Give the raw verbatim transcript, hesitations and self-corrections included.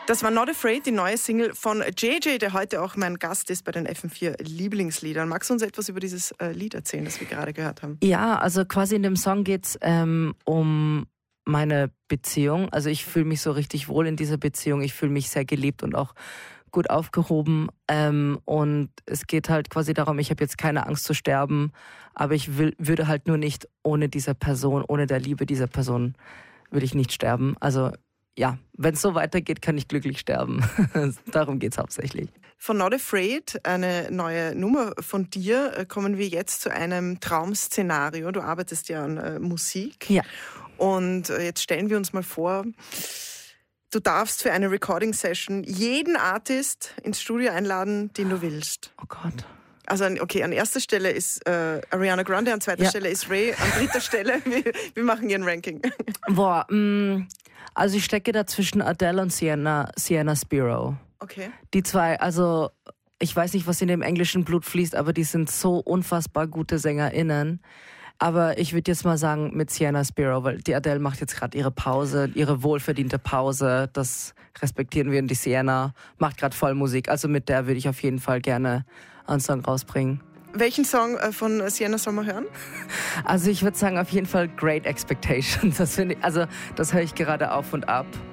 Das war Not Afraid, die neue Single von J J, der heute auch mein Gast ist bei den F M vier Lieblingsliedern. Magst du uns etwas über dieses äh, Lied erzählen, das wir gerade gehört haben? Ja, also quasi in dem Song geht's ähm, um meine Beziehung. Also ich fühle mich so richtig wohl in dieser Beziehung. Ich fühle mich sehr geliebt und auch gut aufgehoben. Ähm, und es geht halt quasi darum, ich habe jetzt keine Angst zu sterben, aber ich will, würde halt nur nicht ohne diese Person, ohne der Liebe dieser Person, würde ich nicht sterben. Also ja, wenn es so weitergeht, kann ich glücklich sterben. Darum geht's hauptsächlich. Von Not Afraid, eine neue Nummer von dir, kommen wir jetzt zu einem Traum-Szenario. Du arbeitest ja an äh, Musik. Ja. Und äh, jetzt stellen wir uns mal vor, du darfst für eine Recording-Session jeden Artist ins Studio einladen, den du willst. Oh Gott. Also okay, an erster Stelle ist äh, Ariana Grande, an zweiter Ja. Stelle ist Ray, an dritter Stelle, wir, wir machen hier ein Ranking. Boah, mh, also ich stecke da zwischen Adele und Sienna, Sienna Spiro. Okay. Die zwei, also ich weiß nicht, was in dem englischen Blut fließt, aber die sind so unfassbar gute SängerInnen. Aber ich würde jetzt mal sagen mit Sienna Spiro, weil die Adele macht jetzt gerade ihre Pause, ihre wohlverdiente Pause. Das respektieren wir und die Sienna macht gerade voll Musik. Also mit der würde ich auf jeden Fall gerne einen Song rausbringen. Welchen Song äh, von Sienna soll man hören? Also ich würde sagen auf jeden Fall Great Expectations. Das finde ich, also das höre ich gerade auf und ab.